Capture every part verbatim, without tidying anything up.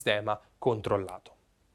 sistema controllato.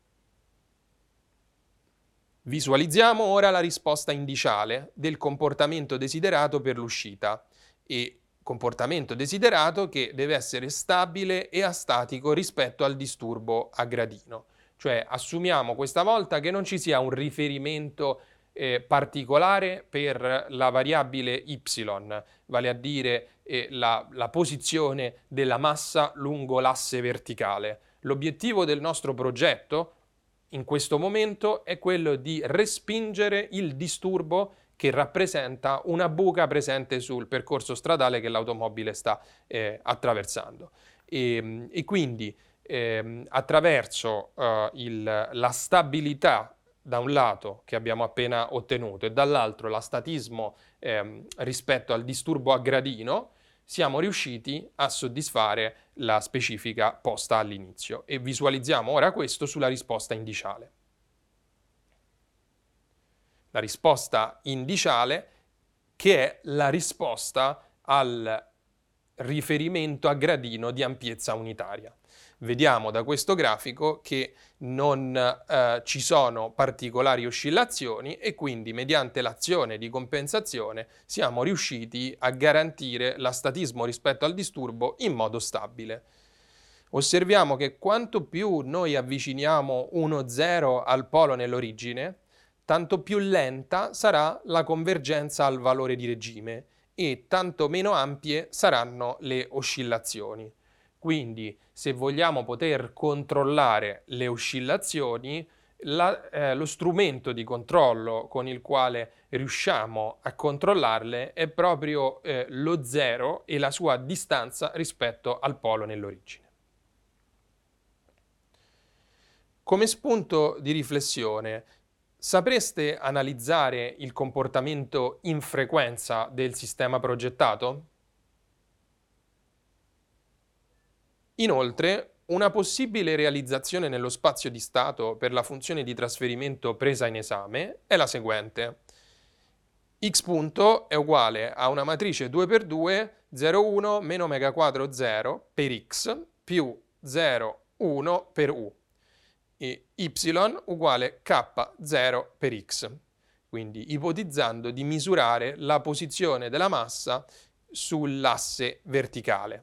Visualizziamo ora la risposta indiciale del comportamento desiderato per l'uscita e comportamento desiderato che deve essere stabile e astatico rispetto al disturbo a gradino. Cioè assumiamo questa volta che non ci sia un riferimento eh, particolare per la variabile y, vale a dire eh, la, la posizione della massa lungo l'asse verticale. L'obiettivo del nostro progetto in questo momento è quello di respingere il disturbo che rappresenta una buca presente sul percorso stradale che l'automobile sta eh, attraversando. E, e quindi eh, attraverso eh, il, la stabilità da un lato che abbiamo appena ottenuto e dall'altro l'astatismo eh, rispetto al disturbo a gradino, siamo riusciti a soddisfare la specifica posta all'inizio e visualizziamo ora questo sulla risposta indiciale. La risposta indiciale che è la risposta al riferimento a gradino di ampiezza unitaria. Vediamo da questo grafico che non eh, ci sono particolari oscillazioni e quindi mediante l'azione di compensazione siamo riusciti a garantire l'astatismo rispetto al disturbo in modo stabile. Osserviamo che quanto più noi avviciniamo uno zero al polo nell'origine, tanto più lenta sarà la convergenza al valore di regime e tanto meno ampie saranno le oscillazioni. Quindi, se vogliamo poter controllare le oscillazioni, la, eh, lo strumento di controllo con il quale riusciamo a controllarle è proprio eh, lo zero e la sua distanza rispetto al polo nell'origine. Come spunto di riflessione, sapreste analizzare il comportamento in frequenza del sistema progettato? Inoltre, una possibile realizzazione nello spazio di stato per la funzione di trasferimento presa in esame è la seguente. X punto è uguale a una matrice due per due, zero, uno, meno omega quadro zero per x più zero, uno per u. E y uguale k zero per x, quindi ipotizzando di misurare la posizione della massa sull'asse verticale.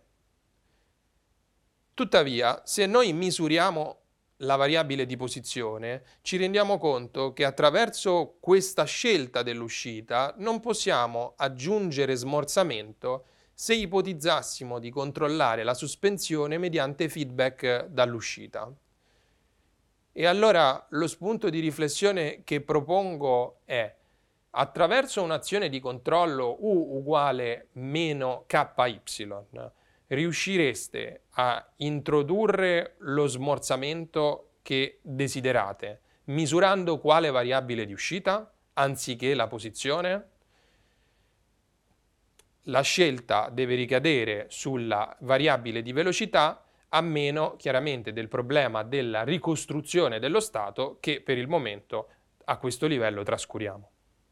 Tuttavia, se noi misuriamo la variabile di posizione, ci rendiamo conto che attraverso questa scelta dell'uscita non possiamo aggiungere smorzamento se ipotizzassimo di controllare la sospensione mediante feedback dall'uscita. E allora lo spunto di riflessione che propongo è: attraverso un'azione di controllo U uguale meno K Y, riuscireste a introdurre lo smorzamento che desiderate, misurando quale variabile di uscita, anziché la posizione? La scelta deve ricadere sulla variabile di velocità, a meno chiaramente del problema della ricostruzione dello stato che per il momento a questo livello trascuriamo.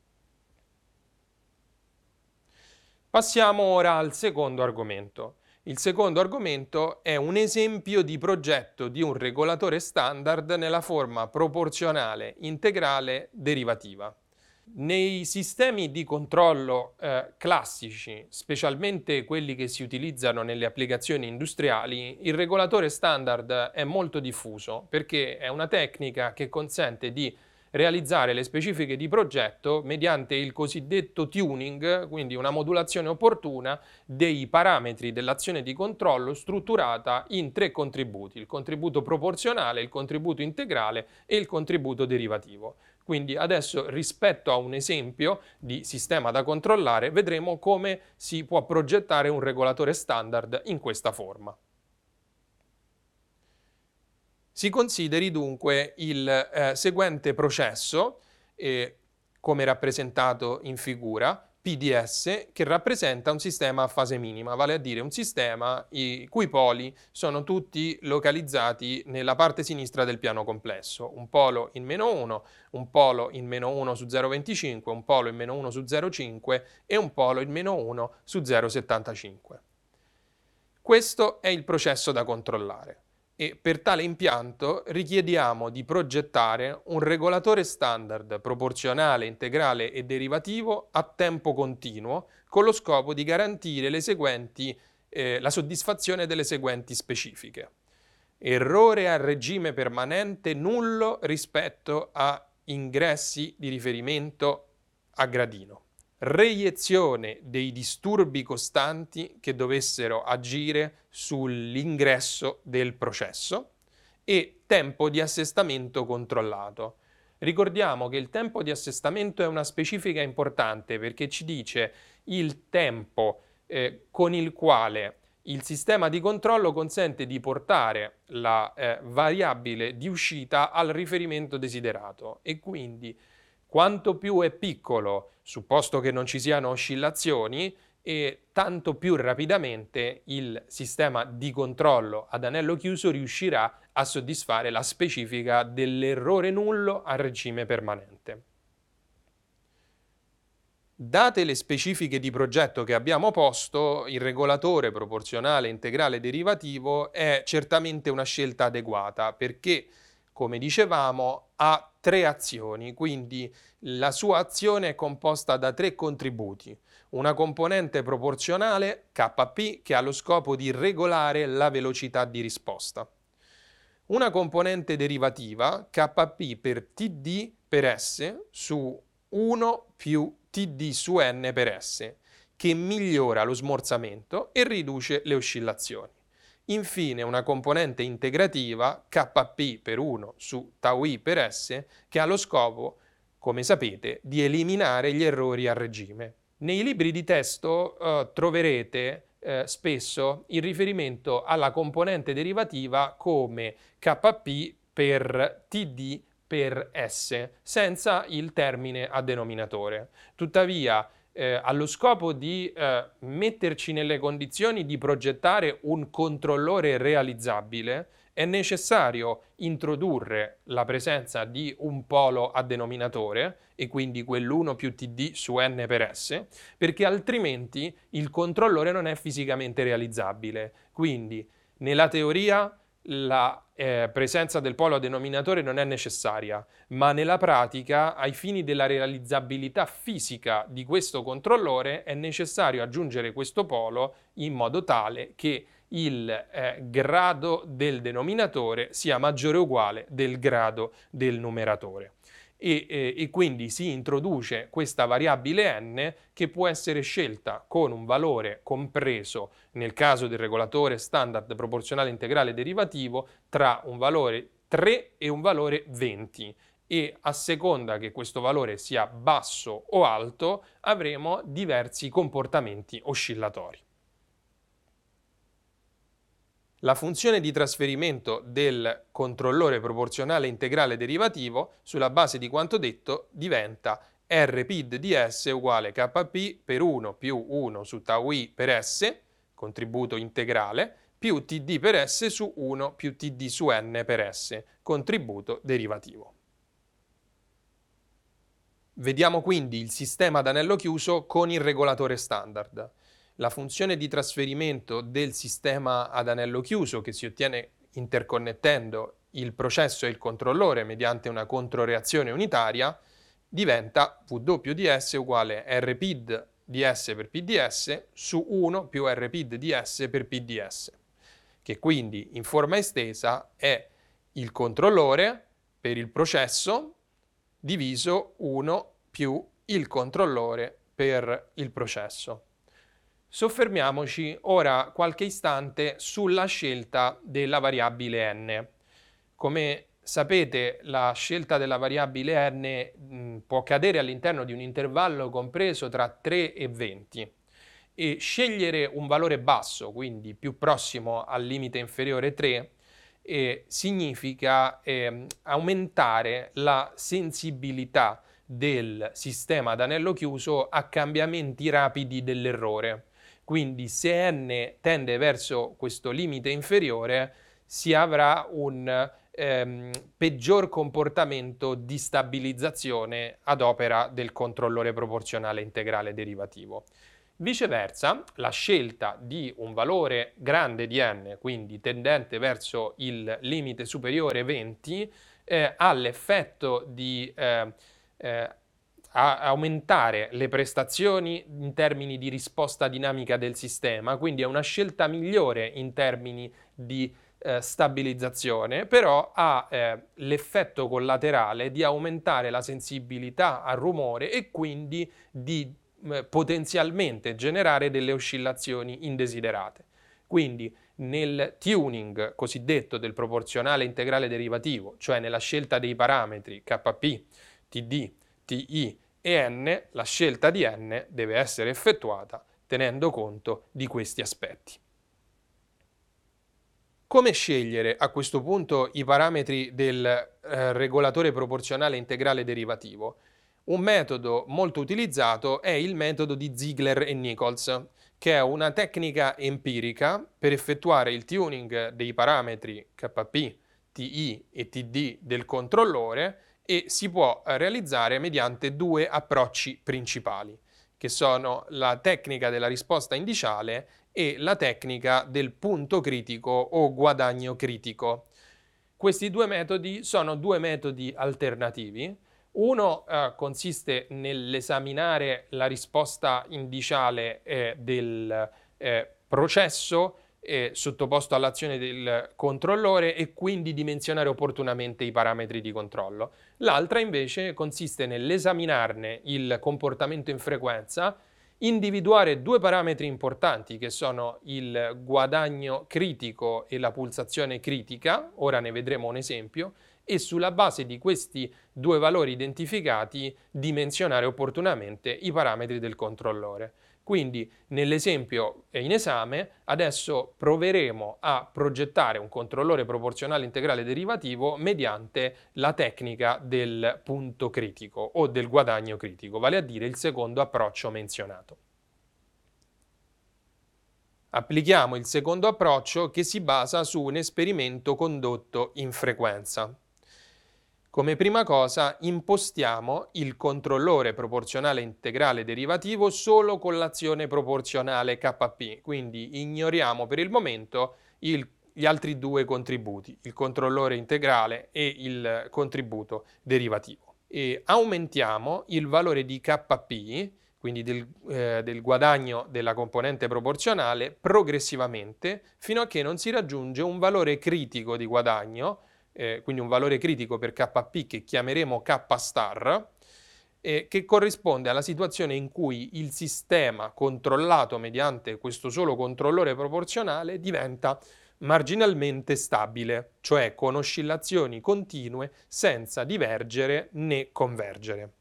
Passiamo ora al secondo argomento. Il secondo argomento è un esempio di progetto di un regolatore standard nella forma proporzionale integrale derivativa. Nei sistemi di controllo eh, classici, specialmente quelli che si utilizzano nelle applicazioni industriali, il regolatore standard è molto diffuso perché è una tecnica che consente di realizzare le specifiche di progetto mediante il cosiddetto tuning, quindi una modulazione opportuna dei parametri dell'azione di controllo strutturata in tre contributi: il contributo proporzionale, il contributo integrale e il contributo derivativo. Quindi adesso, rispetto a un esempio di sistema da controllare, vedremo come si può progettare un regolatore standard in questa forma. Si consideri dunque il eh, seguente processo, eh, come rappresentato in figura, P D S, che rappresenta un sistema a fase minima, vale a dire un sistema i cui poli sono tutti localizzati nella parte sinistra del piano complesso, un polo in meno uno, un polo in meno uno su zero virgola venticinque, un polo in meno uno su zero virgola cinque e un polo in meno uno su zero virgola settantacinque. Questo è il processo da controllare E per tale impianto richiediamo di progettare un regolatore standard proporzionale, integrale e derivativo a tempo continuo con lo scopo di garantire le seguenti, eh, la soddisfazione delle seguenti specifiche. Errore a regime permanente nullo rispetto a ingressi di riferimento a gradino. Reiezione dei disturbi costanti che dovessero agire sull'ingresso del processo e tempo di assestamento controllato. Ricordiamo che il tempo di assestamento è una specifica importante perché ci dice il tempo eh, con il quale il sistema di controllo consente di portare la eh, variabile di uscita al riferimento desiderato e quindi quanto più è piccolo, supposto che non ci siano oscillazioni, e tanto più rapidamente il sistema di controllo ad anello chiuso riuscirà a soddisfare la specifica dell'errore nullo a regime permanente. Date le specifiche di progetto che abbiamo posto, il regolatore proporzionale integrale derivativo è certamente una scelta adeguata perché, come dicevamo, ha tre azioni, quindi la sua azione è composta da tre contributi. Una componente proporzionale, K P, che ha lo scopo di regolare la velocità di risposta. Una componente derivativa, K P per T D per S su uno più T D su N per S, che migliora lo smorzamento e riduce le oscillazioni. Infine una componente integrativa K P per uno su tau I per S che ha lo scopo, come sapete, di eliminare gli errori a regime. Nei libri di testo eh, troverete eh, spesso il riferimento alla componente derivativa come K P per T D per S, senza il termine a denominatore. Tuttavia, Eh, allo scopo di eh, metterci nelle condizioni di progettare un controllore realizzabile, è necessario introdurre la presenza di un polo a denominatore, e quindi quell'uno più T D su N per S, perché altrimenti il controllore non è fisicamente realizzabile. Quindi, nella teoria, la eh, presenza del polo a denominatore non è necessaria, ma nella pratica, ai fini della realizzabilità fisica di questo controllore, è necessario aggiungere questo polo in modo tale che il eh, grado del denominatore sia maggiore o uguale del grado del numeratore. E, eh, e quindi si introduce questa variabile n che può essere scelta con un valore compreso, nel caso del regolatore standard proporzionale integrale derivativo, tra un valore tre e un valore venti, e a seconda che questo valore sia basso o alto avremo diversi comportamenti oscillatori. La funzione di trasferimento del controllore proporzionale integrale derivativo, sulla base di quanto detto, diventa R P I D di S uguale K P per uno più uno su tau I per S, contributo integrale, più T D per S su uno più T D su N per S, contributo derivativo. Vediamo quindi il sistema ad anello chiuso con il regolatore standard. La funzione di trasferimento del sistema ad anello chiuso, che si ottiene interconnettendo il processo e il controllore mediante una controreazione unitaria, diventa W di S uguale R P I D di S per P di S su uno più R P I D di S per P di S, che quindi in forma estesa è il controllore per il processo diviso uno più il controllore per il processo. Soffermiamoci ora qualche istante sulla scelta della variabile n. Come sapete, la scelta della variabile n mh, può cadere all'interno di un intervallo compreso tra tre e venti, e scegliere un valore basso, quindi più prossimo al limite inferiore tre, eh, significa eh, aumentare la sensibilità del sistema ad anello chiuso a cambiamenti rapidi dell'errore. Quindi se n tende verso questo limite inferiore si avrà un ehm, peggior comportamento di stabilizzazione ad opera del controllore proporzionale integrale derivativo. Viceversa, la scelta di un valore grande di n, quindi tendente verso il limite superiore venti, eh, ha l'effetto di eh, eh, aumentare le prestazioni in termini di risposta dinamica del sistema, quindi è una scelta migliore in termini di eh, stabilizzazione, però ha eh, l'effetto collaterale di aumentare la sensibilità al rumore e quindi di potenzialmente generare delle oscillazioni indesiderate. Quindi nel tuning cosiddetto del proporzionale integrale derivativo, cioè nella scelta dei parametri K P, T D, T I e N, la scelta di N deve essere effettuata tenendo conto di questi aspetti. Come scegliere a questo punto i parametri del eh, regolatore proporzionale integrale derivativo? Un metodo molto utilizzato è il metodo di Ziegler e Nichols, che è una tecnica empirica per effettuare il tuning dei parametri K P, T I e T D del controllore e si può realizzare mediante due approcci principali, che sono la tecnica della risposta indiciale e la tecnica del punto critico o guadagno critico. Questi due metodi sono due metodi alternativi. Uno eh, consiste nell'esaminare la risposta indiciale eh, del eh, processo eh, sottoposto all'azione del controllore e quindi dimensionare opportunamente i parametri di controllo. L'altra invece consiste nell'esaminarne il comportamento in frequenza, individuare due parametri importanti che sono il guadagno critico e la pulsazione critica, ora ne vedremo un esempio, e sulla base di questi due valori identificati dimensionare opportunamente i parametri del controllore. Quindi nell'esempio in esame adesso proveremo a progettare un controllore proporzionale integrale derivativo mediante la tecnica del punto critico o del guadagno critico, vale a dire il secondo approccio menzionato. Applichiamo il secondo approccio che si basa su un esperimento condotto in frequenza. Come prima cosa impostiamo il controllore proporzionale integrale derivativo solo con l'azione proporzionale K P, quindi ignoriamo per il momento il, gli altri due contributi, il controllore integrale e il contributo derivativo. E aumentiamo il valore di K P, quindi del, eh, del guadagno della componente proporzionale, progressivamente fino a che non si raggiunge un valore critico di guadagno, Eh, quindi un valore critico per K P che chiameremo K star, eh, che corrisponde alla situazione in cui il sistema controllato mediante questo solo controllore proporzionale diventa marginalmente stabile, cioè con oscillazioni continue senza divergere né convergere.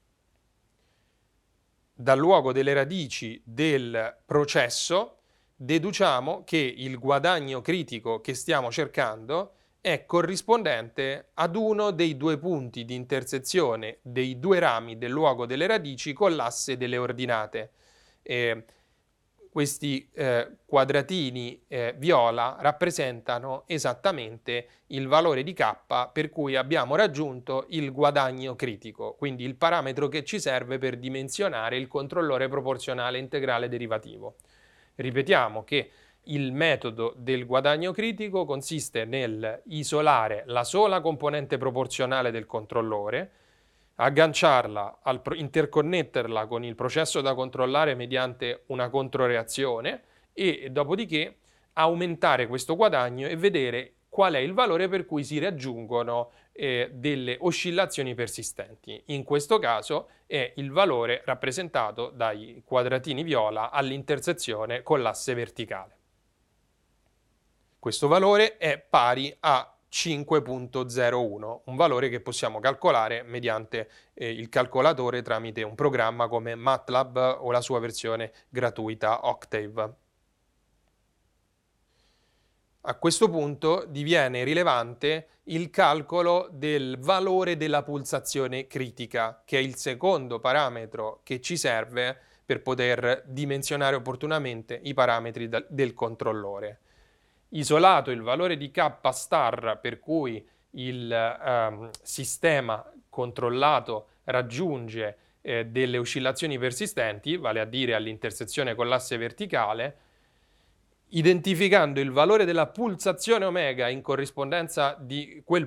Dal luogo delle radici del processo deduciamo che il guadagno critico che stiamo cercando è corrispondente ad uno dei due punti di intersezione dei due rami del luogo delle radici con l'asse delle ordinate. Eh, questi eh, quadratini eh, viola rappresentano esattamente il valore di K per cui abbiamo raggiunto il guadagno critico, quindi il parametro che ci serve per dimensionare il controllore proporzionale integrale derivativo. Ripetiamo che il metodo del guadagno critico consiste nel isolare la sola componente proporzionale del controllore, agganciarla, al pro- interconnetterla con il processo da controllare mediante una controreazione e dopodiché aumentare questo guadagno e vedere qual è il valore per cui si raggiungono eh, delle oscillazioni persistenti. In questo caso è il valore rappresentato dai quadratini viola all'intersezione con l'asse verticale. Questo valore è pari a cinque virgola zero uno, un valore che possiamo calcolare mediante eh, il calcolatore tramite un programma come MATLAB o la sua versione gratuita Octave. A questo punto diviene rilevante il calcolo del valore della pulsazione critica, che è il secondo parametro che ci serve per poter dimensionare opportunamente i parametri del controllore. Isolato il valore di K star per cui il ehm, sistema controllato raggiunge eh, delle oscillazioni persistenti, vale a dire all'intersezione con l'asse verticale, identificando il valore della pulsazione omega in corrispondenza di quel